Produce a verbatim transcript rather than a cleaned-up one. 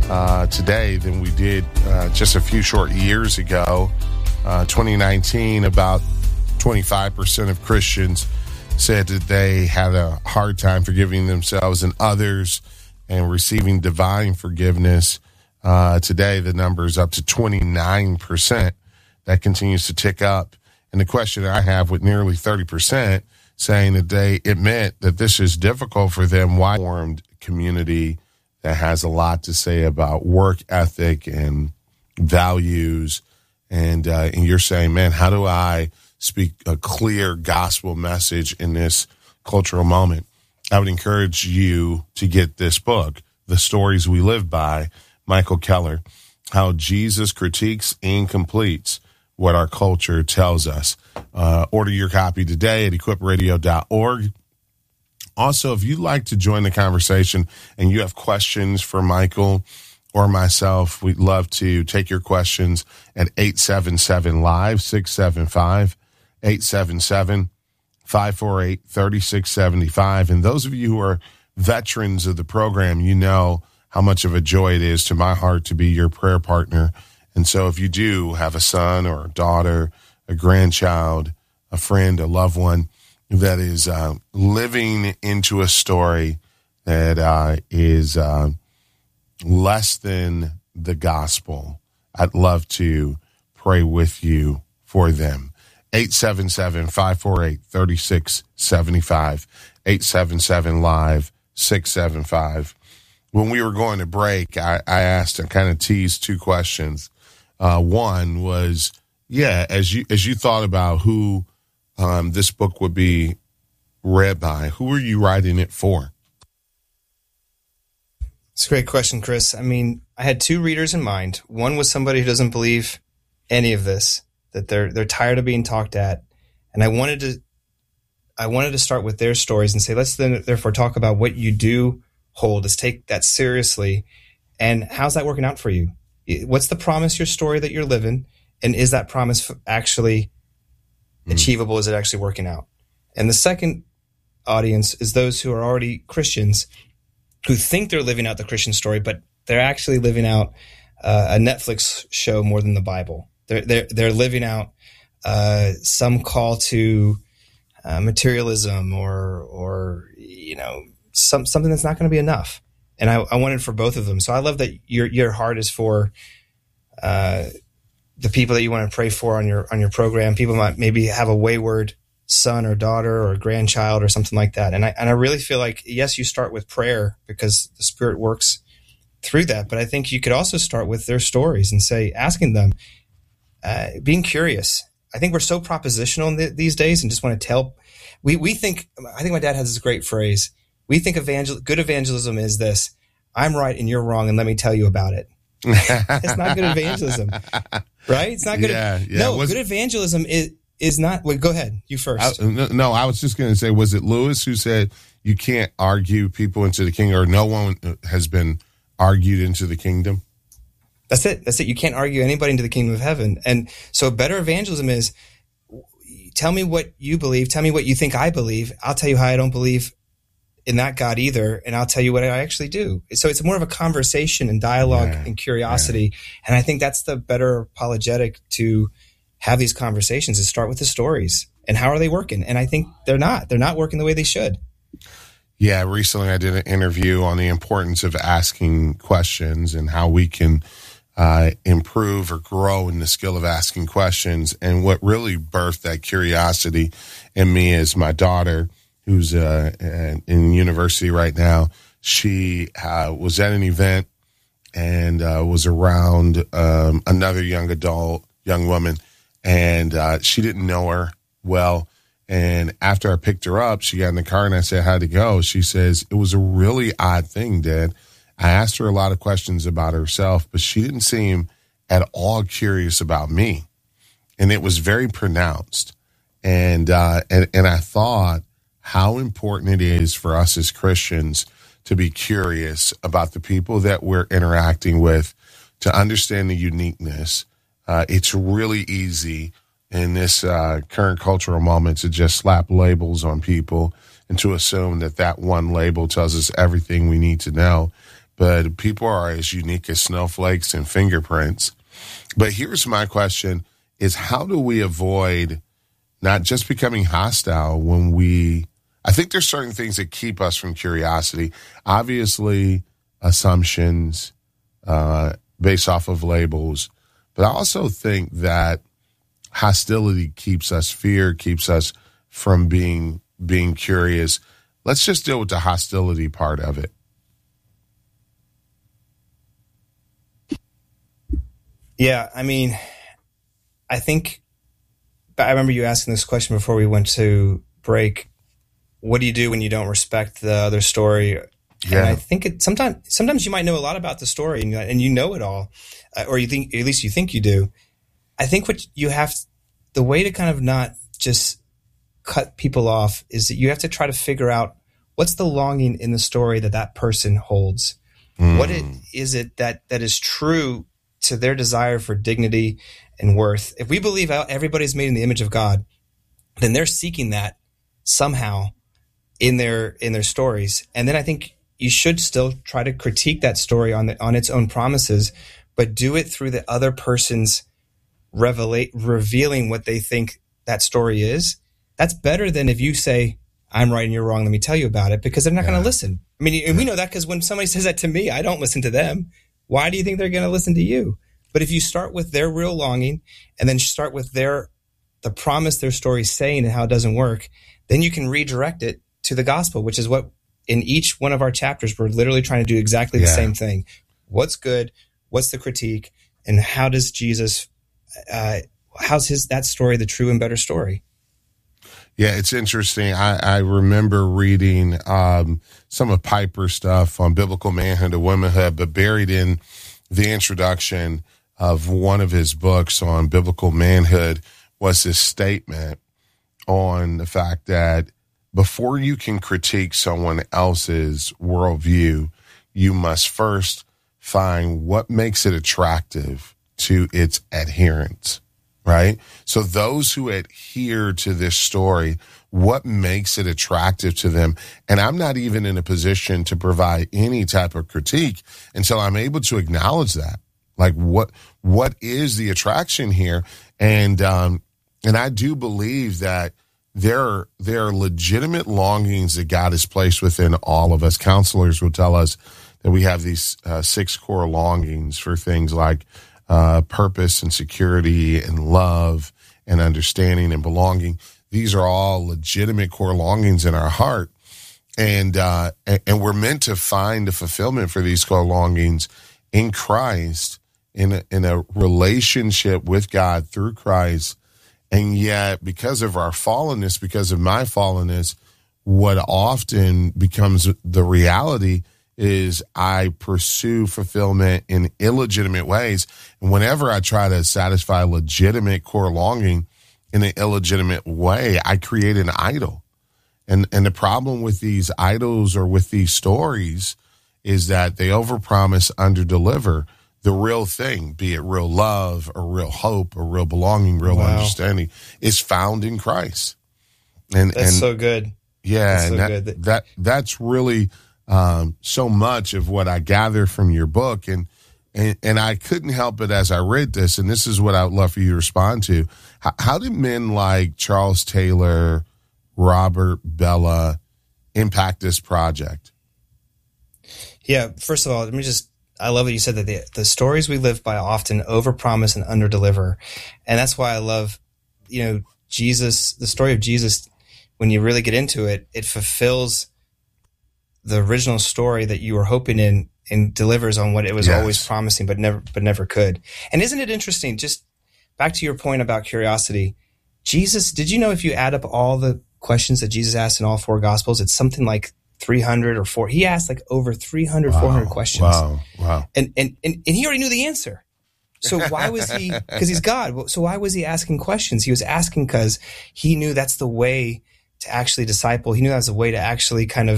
uh, today than we did uh, just a few short years ago. Uh, twenty nineteen, about twenty-five percent of Christians said that they had a hard time forgiving themselves and others and receiving divine forgiveness. Uh, today, the number is up to twenty-nine percent. That continues to tick up. And the question I have with nearly thirty percent saying that they admit that this is difficult for them, why formed community that has a lot to say about work ethic and values. And, uh, and you're saying, man, how do I speak a clear gospel message in this cultural moment? I would encourage you to get this book, The Stories We Live By, Michael Keller, How Jesus Critiques and Completes What Our Culture Tells Us. Uh, order your copy today at equip radio dot org. Also, if you'd like to join the conversation and you have questions for Michael or myself, we'd love to take your questions at eight seven seven live, six seven five, eight seven seven, five four eight, three six seven five. And those of you who are veterans of the program, you know how much of a joy it is to my heart to be your prayer partner. And so if you do have a son or a daughter, a grandchild, a friend, a loved one that is uh, living into a story that uh, is uh, less than the gospel, I'd love to pray with you for them. eight seven seven, five four eight, three six seven five, eight seven seven live, six seven five. When we were going to break, I, I asked, I kind of teased two questions. Uh, one was, yeah, as you as you thought about who um, this book would be read by, who are you writing it for? It's a great question, Chris. I mean, I had two readers in mind. One was somebody who doesn't believe any of this, that they're they're tired of being talked at, and I wanted to I wanted to start with their stories and say, let's then therefore talk about what you do hold. Let's take that seriously, and how's that working out for you? What's the promise, your story that you're living, and is that promise actually mm. achievable? Is it actually working out? And the second audience is those who are already Christians who think they're living out the Christian story, but they're actually living out uh, a Netflix show more than the Bible. They're they're they're living out uh, some call to uh, materialism or or you know some something that's not going to be enough. And I, I wanted for both of them. So I love that your your heart is for uh, the people that you want to pray for on your on your program. People might maybe have a wayward son or daughter or grandchild or something like that. And I and I really feel like, yes, you start with prayer because the Spirit works through that. But I think you could also start with their stories and say, asking them, uh, being curious. I think we're so propositional th- these days and just want to tell. We we think. I think my dad has this great phrase. We think evangel- good evangelism is this: I'm right and you're wrong, and let me tell you about it. It's not good evangelism, right? It's not good. Yeah, yeah. No, was, good evangelism is is not. Wait, go ahead. You first. I, no, I was just going to say, was it Lewis who said you can't argue people into the kingdom, or no one has been argued into the kingdom? That's it. That's it. You can't argue anybody into the kingdom of heaven. And so, better evangelism is: tell me what you believe. Tell me what you think I believe. I'll tell you how I don't believe in that God either, and I'll tell you what I actually do. So it's more of a conversation and dialogue yeah, and curiosity. Yeah. And I think that's the better apologetic to have these conversations, is start with the stories and how are they working? And I think they're not. They're not working the way they should. Yeah, recently I did an interview on the importance of asking questions and how we can uh, improve or grow in the skill of asking questions. And what really birthed that curiosity in me is my daughter, who's uh, in university right now. She uh, was at an event and uh, was around um, another young adult, young woman, and uh, she didn't know her well. And after I picked her up, she got in the car and I said, how'd it go? She says, it was a really odd thing, Dad. I asked her a lot of questions about herself, but she didn't seem at all curious about me. And it was very pronounced. And uh, and, and I thought, how important it is for us as Christians to be curious about the people that we're interacting with, to understand the uniqueness. Uh, it's really easy in this uh, current cultural moment to just slap labels on people and to assume that that one label tells us everything we need to know. but people are as unique as snowflakes and fingerprints. But here's my question is how do we avoid not just becoming hostile when we, I think there's certain things that keep us from curiosity. Obviously, assumptions uh, based off of labels. But I also think that hostility keeps us, fear keeps us from being being curious. Let's just deal with the hostility part of it. Yeah, I mean, I think, I remember you asking this question before we went to break. What do you do when you don't respect the other story? Yeah. And I think it sometimes sometimes you might know a lot about the story and, and you know it all, uh, or you think at least you think you do. I think what you have, the way to kind of not just cut people off is that you have to try to figure out what's the longing in the story that that person holds. Mm. What it, is it that that is true to their desire for dignity and worth? If we believe everybody's made in the image of God, then they're seeking that somehow in their in their stories. And then I think you should still try to critique that story on the, on its own promises, but do it through the other person's revelate revealing what they think that story is. That's better than if you say, I'm right and you're wrong, let me tell you about it, because they're not yeah. going to listen. I mean, and we know that because when somebody says that to me, I don't listen to them. Why do you think they're going to listen to you? But if you start with their real longing and then start with their the promise their story's saying and how it doesn't work, then you can redirect it to the gospel, which is what in each one of our chapters, we're literally trying to do exactly the yeah. same thing. What's good? What's the critique? And how does Jesus, uh, how's his that story the true and better story? Yeah, it's interesting. I, I remember reading um, some of Piper's stuff on biblical manhood and womanhood, but buried in the introduction of one of his books on biblical manhood was this statement on the fact that before you can critique someone else's worldview, you must first find what makes it attractive to its adherents. Right? So those who adhere to this story, what makes it attractive to them? And I'm not even in a position to provide any type of critique until I'm able to acknowledge that. Like what, what is the attraction here? And, um, and I do believe that there are, there are legitimate longings that God has placed within all of us. Counselors will tell us that we have these uh, six core longings for things like Uh, purpose and security and love and understanding and belonging. These are all legitimate core longings in our heart. And, uh, and, and we're meant to find a fulfillment for these core longings in Christ, in a, in a relationship with God through Christ. And yet, because of our fallenness, because of my fallenness, what often becomes the reality is I pursue fulfillment in illegitimate ways. And whenever I try to satisfy legitimate core longing in an illegitimate way, I create an idol. And and the problem with these idols or with these stories is that they overpromise, underdeliver the real thing, be it real love or real hope or real belonging, real wow. understanding, is found in Christ. And That's and, so good. Yeah, That's so and that, good. that that's really Um, so much of what I gather from your book. And, and, and I couldn't help it as I read this, and this is what I would love for you to respond to. How, how did men like Charles Taylor, Robert Bellah impact this project? Yeah, first of all, let me just, I love that you said that the, the stories we live by often overpromise and underdeliver. And that's why I love, you know, Jesus, the story of Jesus, when you really get into it, it fulfills the original story that you were hoping in and delivers on what it was yes. always promising, but never, but never could. And isn't it interesting? Just back to your point about curiosity, Jesus, did you know if you add up all the questions that Jesus asked in all four gospels, it's something like three hundred or four. He asked like over three hundred, wow. four hundred questions. Wow. Wow. And, and, and, and he already knew the answer. So why was he, cause he's God. So why was he asking questions? He was asking cause he knew that's the way to actually disciple. He knew that was a way to actually kind of